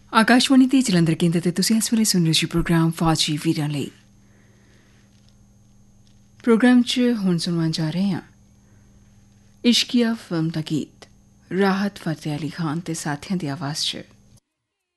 ਆਕਾਸ਼ਵਾਣੀ ਦੇ ਜਲੰਧਰ ਕੇਂਦਰ ਤੇ ਤੁਸੀਂ ਇਸ ਵੇਲੇ ਸੁਣ ਰਹੇ ਸੀ ਪ੍ਰੋਗਰਾਮ ਫੌਜੀ ਵੀਰਾਂ ਲਈ। ਪ੍ਰੋਗਰਾਮ 'ਚ ਹੁਣ ਸੁਣਵਾਉਣ ਜਾ ਰਹੇ ਹਾਂ ਇਸ਼ਕੀਆ ਫਿਲਮ ਦਾ ਗੀਤ ਰਾਹਤ ਫਤਿਹ ਅਲੀ ਖਾਨ ਤੇ ਸਾਥੀਆਂ ਦੀ ਆਵਾਜ਼ 'ਚ।